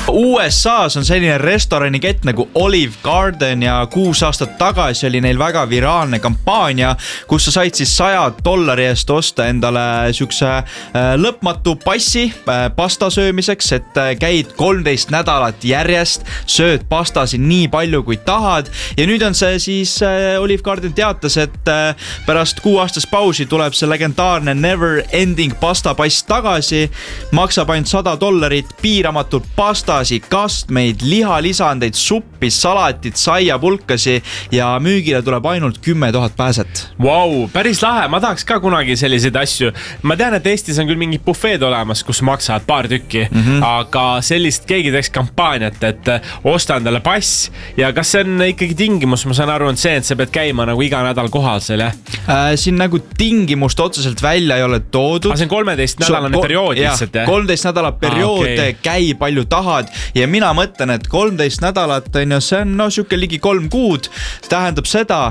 USA's on selline restoranikett nagu Olive Garden ja 6 aastat tagasi oli neil väga viraalne kampaania, kus sa said siis $100 eest osta endale sükse lõpmatu passi pasta söömiseks, et käid 13 nädalat järjest, sööd pastasid nii palju kui tahad ja nüüd on see siis Olive Garden teatas, et pärast 6 aastast pausi tuleb see legendaarne Never Ending pastapass tagasi, maksab ainult $100, piiramatult pastasid, kastmeid, lihalisandeid, suppi, salatit, saiapulkasi ja müügile tuleb ainult 10 000 pääset. Wow, päris lahe, ma tahaks ka kunagi selliseid asju. Ma tean, et Eestis on küll mingid buffeed olemas, kus maksavad paar tükki, aga sellist keegi teeks kampaaniat, et osta endale pass ja kas see on ikkagi tingimus, ma saan aru, on see, et sa pead käima nagu iga nädal kohal seal, jah? Siin nagu tingimust otseselt välja ei ole toodud. See on 13-nädalane periood lihtsalt, jah? 13 nädalat periood, käi palju tahad ja mina mõtlen, et 13 nädalat on ju, see on siuke ligi 3 kuud, tähendab seda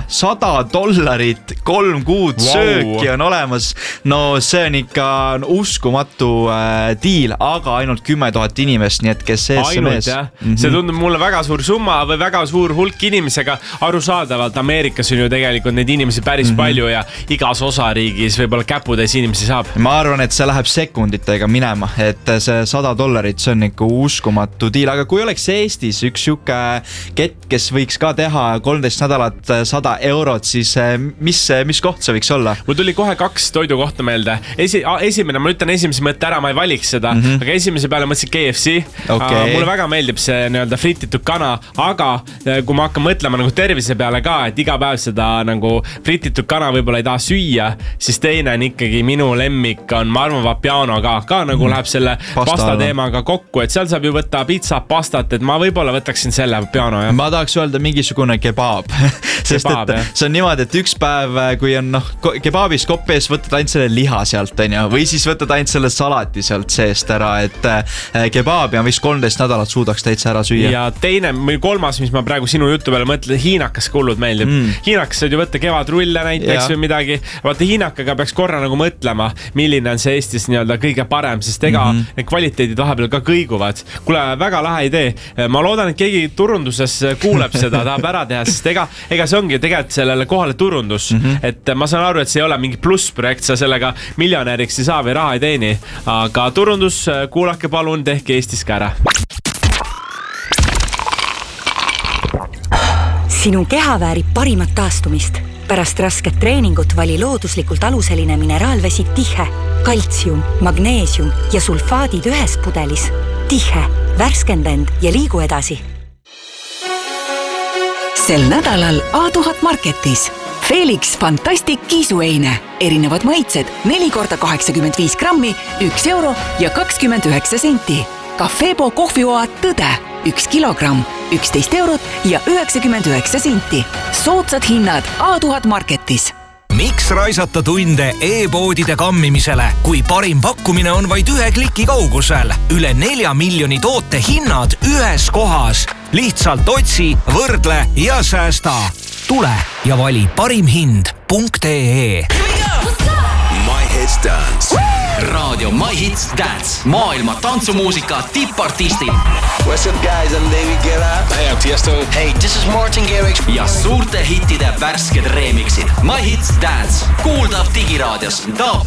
$100, 3 kuud sööki on olemas, no see on ikka uskumatu diil, aga ainult 10 000 inimest, nii et kes see mees. See tundub mulle väga suur summa või väga suur hulk inimesega, arusaadavalt Ameerikas on ju tegelikult neid inimesi päris palju ja igas osariigis võib-olla käputäis inimesi saab. Ma arvan, et see läheb sekunditega minema, et see $100, see on ikka uskumatu diil, aga kui oleks Eestis üks siuke kett, kes võiks ka teha 13 nädalat €100, siis mis koht see võiks olla? Mul tuli kohe 2 toidukohta meelde. Esimene, ma ütlen esimese mõtte ära, ma ei valiks seda, aga esimese peale mõtlesin KFC. Mulle väga meeldib see nii-öelda frititud kana, aga kui ma hakkan mõtlema nagu tervise peale ka, et iga päev seda nagu frititud kana võib-olla ei taha süüa, siis teine on ikkagi minu lemmik on, ma arvan, Vapiano ka nagu läheb selle pasta teemaga kokku, et seal saab ju võtta pizza, pastat, et ma võib-olla võtaksin selle Vapiano, jah. Ma tahaks öelda mingisugune kebab, sest et see on niimoodi, et üks päev, kui on kebabis kopp ees, võtad ainult selle liha sealt, või siis võtad ainult selle salati sealt seest ära, et kebab ja vist 13 nädalat suudaks täitsa ära süüa. Ja teine, kolmas, mis ma praegu sinu jutu peale mõtlen, hiinakas kullud meeldib. Hiinakas saad ju võtta kevadrulle näiteks või midagi. Vaata, hiinakaga peaks korra nagu mõtlema, milline on see Eestis nii-öelda kõige parem, sest ega need kvaliteedid vahepeal ka kõiguvad. Kuule, väga lahe idee. Ma loodan, et keegi turunduses kuuleb seda, tahab ära teha, sest ega see ongi tegelikult sellele kohale turundus. Et ma saan aru, et see ei ole mingi plussprojekt, sa sellega miljonäriks ei saa või raha ei teeni. Aga turundus, kuulake palun, tehke Eestis ka ära. Sinu keha väärib parimat taastumist. Pärast rasket treeningut vali looduslikult aluseline mineraalvesi Tihe. Kaltsium, magneesium ja sulfaadid ühes pudelis. Tihe, värskenda end ja liigu edasi. Sel nädalal A1000 Marketis. Felix Fantastic kiisueine. Erinevad maitsed 4x85 grammi, €1 ja 29 senti. Cafebo kohvioad Tõde. 1 kilogramm, €11 ja 99 senti. Soodsad hinnad A1000 Marketis. Miks raisata tunde e-poodide kammimisele, kui parim pakkumine on vaid 1 kliki kaugusel? Üle 4 miljoni toote hinnad ühes kohas. Lihtsalt otsi, võrdle ja säästa. Tule ja vali parimhind.ee. My Hits Dance. Raadio My Hits Dance. Maailma tantsumuusika tippartistid. What's up guys, I'm David Guetta. Hey, I'm Tiesto. Hey, this is Martin Garrix. Ja suurte hittide värsked remixid. My Hits Dance. Kuuldav digiraadios. Taap